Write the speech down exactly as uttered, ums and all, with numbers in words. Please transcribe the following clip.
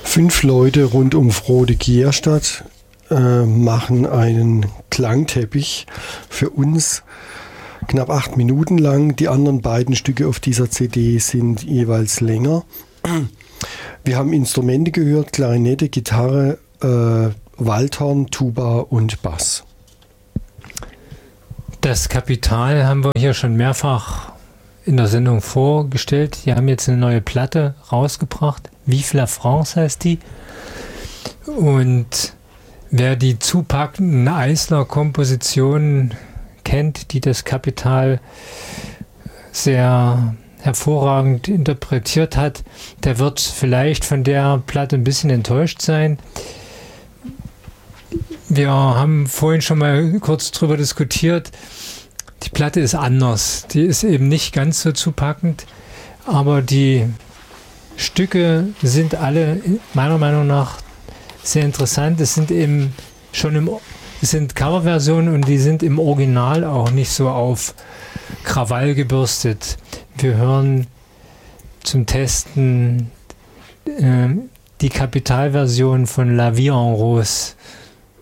Fünf Leute rund um Frode Kierstadt äh, machen einen Klangteppich für uns, knapp acht Minuten lang. Die anderen beiden Stücke auf dieser C D sind jeweils länger. Wir haben Instrumente gehört, Klarinette, Gitarre, äh, Waldhorn, Tuba und Bass. Das Kapital haben wir hier schon mehrfach in der Sendung vorgestellt. Die haben jetzt eine neue Platte rausgebracht. Vive la France heißt die. Und wer die zupackenden Eisler-Kompositionen kennt, die das Kapital sehr hervorragend interpretiert hat, der wird vielleicht von der Platte ein bisschen enttäuscht sein. Wir haben vorhin schon mal kurz drüber diskutiert. Die Platte ist anders. Die ist eben nicht ganz so zupackend, aber die Stücke sind alle meiner Meinung nach sehr interessant. Es sind eben schon im, es sind Coverversionen und die sind im Original auch nicht so auf Krawall gebürstet. Wir hören zum Testen äh, die Kapitalversion von La Vie en Rose.